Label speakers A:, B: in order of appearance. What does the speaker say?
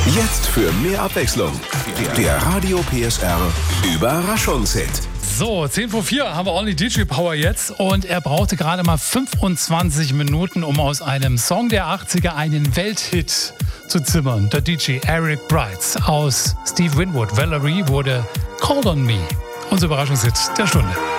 A: Jetzt für mehr Abwechslung. Der Radio PSR Überraschungshit.
B: So, 10 vor 4 haben wir Only DJ Power jetzt und er brauchte gerade mal 25 Minuten, um aus einem Song der 80er einen Welthit zu zimmern. Der DJ Eric Brights aus Steve Winwood, Valerie wurde Call on Me. Unser Überraschungshit der Stunde.